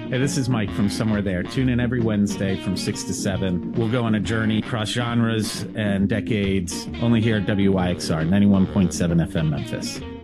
Hey, this is Mike from Somewhere There. Tune in every Wednesday from 6 to 7. We'll go on a journey across genres and decades, only here at WYXR, 91.7 FM Memphis.